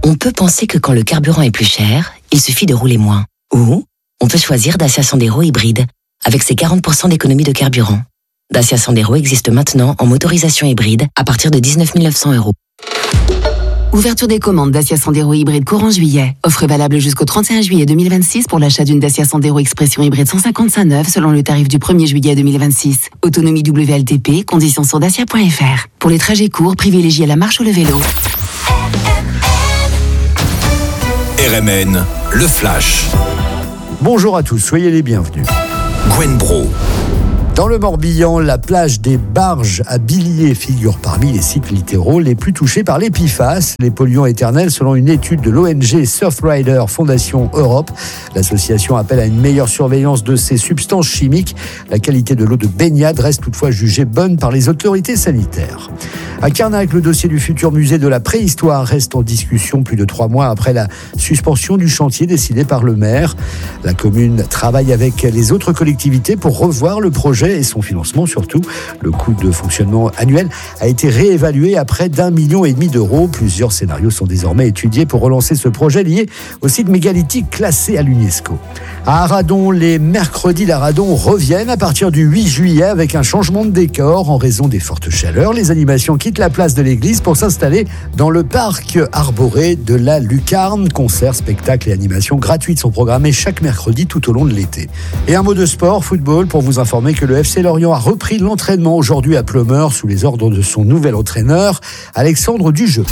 On peut penser que quand le carburant est plus cher, il suffit de rouler moins. Ou on peut choisir Dacia Sandero hybride, avec ses 40% d'économie de carburant. Dacia Sandero existe maintenant en motorisation hybride à partir de 19 900 €. Ouverture des commandes Dacia Sandero hybride courant juillet. Offre valable jusqu'au 31 juillet 2026 pour l'achat d'une Dacia Sandero Expression hybride 155 neuve selon le tarif du 1er juillet 2026. Autonomie WLTP, conditions sur dacia.fr. Pour les trajets courts, privilégiez la marche ou le vélo. RMN, le Flash. Bonjour à tous, soyez les bienvenus. Gwen Bro. Dans le Morbihan, la plage des Barges à Billiers figure parmi les sites littoraux les plus touchés par les PFAS, les polluants éternels, selon une étude de l'ONG Surfrider Fondation Europe. L'association appelle à une meilleure surveillance de ces substances chimiques. La qualité de l'eau de baignade reste toutefois jugée bonne par les autorités sanitaires. À Carnac, le dossier du futur musée de la préhistoire reste en discussion plus de 3 mois après la suspension du chantier décidé par le maire. La commune travaille avec les autres collectivités pour revoir le projet et son financement surtout. Le coût de fonctionnement annuel a été réévalué à près d'1,5 million d'euros. Plusieurs scénarios sont désormais étudiés pour relancer ce projet lié au site mégalithique classé à l'UNESCO. À Aradon, les mercredis d'Aradon reviennent à partir du 8 juillet avec un changement de décor en raison des fortes chaleurs. Les animations quittent la place de l'église pour s'installer dans le parc arboré de la Lucarne. Concerts, spectacles et animations gratuites sont programmés chaque mercredi tout au long de l'été. Et un mot de sport, football, pour vous informer que le FC Lorient a repris l'entraînement aujourd'hui à Pleumeur sous les ordres de son nouvel entraîneur, Alexandre Dujeu.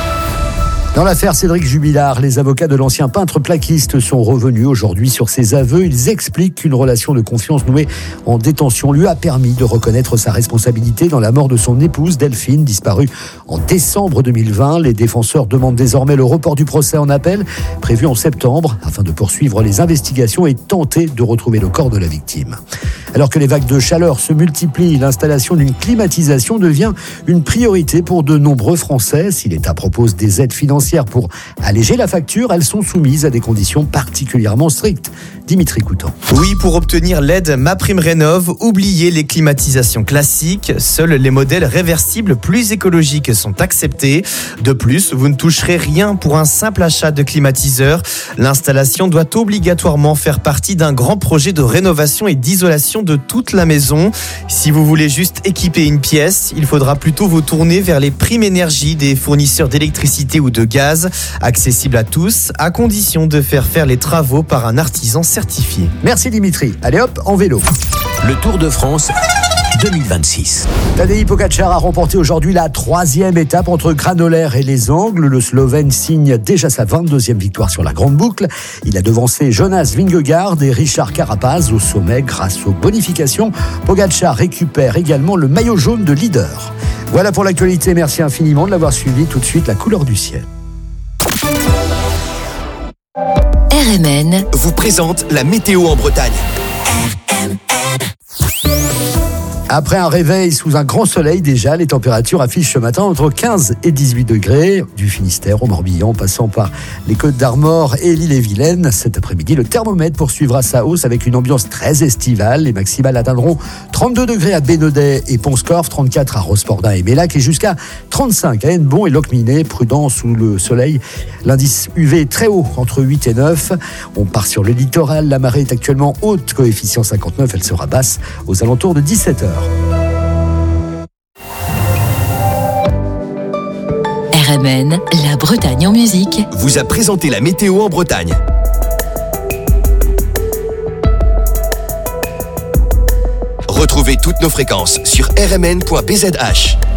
Dans l'affaire Cédric Jubilard, les avocats de l'ancien peintre plaquiste sont revenus aujourd'hui sur ses aveux. Ils expliquent qu'une relation de confiance nouée en détention lui a permis de reconnaître sa responsabilité dans la mort de son épouse Delphine, disparue en décembre 2020. Les défenseurs demandent désormais le report du procès en appel, prévu en septembre, afin de poursuivre les investigations et tenter de retrouver le corps de la victime. Alors que les vagues de chaleur se multiplient, l'installation d'une climatisation devient une priorité pour de nombreux Français. Si l'État propose des aides financières pour alléger la facture, elles sont soumises à des conditions particulièrement strictes. Dimitri Coutan. Oui, pour obtenir l'aide MaPrimeRénov', oubliez les climatisations classiques. Seuls les modèles réversibles plus écologiques sont acceptés. De plus, vous ne toucherez rien pour un simple achat de climatiseur. L'installation doit obligatoirement faire partie d'un grand projet de rénovation et d'isolation de toute la maison. Si vous voulez juste équiper une pièce, il faudra plutôt vous tourner vers les primes énergie des fournisseurs d'électricité ou de gaz, accessibles à tous, à condition de faire les travaux par un artisan certifié. Merci Dimitri. Allez hop, en vélo. Le Tour de France 2026. Tadej Pogačar a remporté aujourd'hui la 3e étape entre Granollers et Les Angles. Le Slovène signe déjà sa 22e victoire sur la grande boucle. Il a devancé Jonas Vingegaard et Richard Carapaz au sommet grâce aux bonifications. Pogačar récupère également le maillot jaune de leader. Voilà pour l'actualité. Merci infiniment de l'avoir suivi. Tout de suite, la couleur du ciel. RMN Vous présente la météo en Bretagne. Après un réveil sous un grand soleil déjà, les températures affichent ce matin entre 15 et 18 degrés, du Finistère au Morbihan, passant par les Côtes d'Armor et l'Ille-et-Vilaine. Cet après-midi, le thermomètre poursuivra sa hausse avec une ambiance très estivale. Les maximales atteindront 32 degrés à Bénodet et Pont-Scorff, 34 à Rospordin et Mélac et jusqu'à 35 à Hennebont et Locminé. Prudent sous le soleil. L'indice UV est très haut, entre 8 et 9. On part sur le littoral. La marée est actuellement haute, coefficient 59. Elle sera basse aux alentours de 17h. RMN, la Bretagne en musique, vous a présenté la météo en Bretagne. Retrouvez toutes nos fréquences sur rmn.bzh.